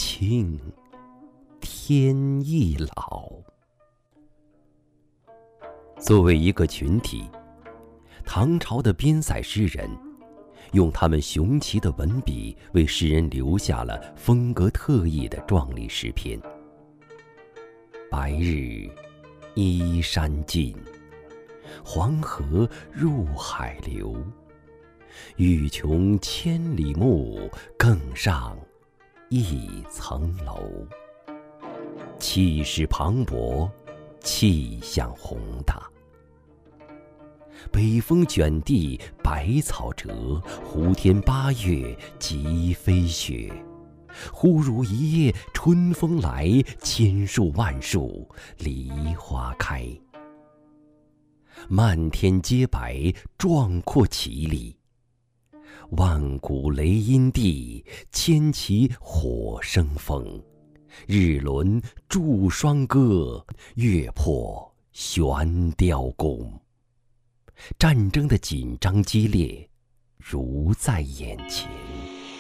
清，天亦老。作为一个群体，唐朝的边塞诗人用他们雄奇的文笔为世人留下了风格特异的壮丽诗篇。白日依山尽，黄河入海流。欲穷千里目，更上一层楼。气势磅礴，气象宏大。北风卷地，百草折，胡天八月即飞雪。忽如一夜春风来，千树万树梨花开。漫天皆白，壮阔绮丽。万古雷音地，千骑火生风。日轮祝双歌，月破悬雕弓。战争的紧张激烈，如在眼前。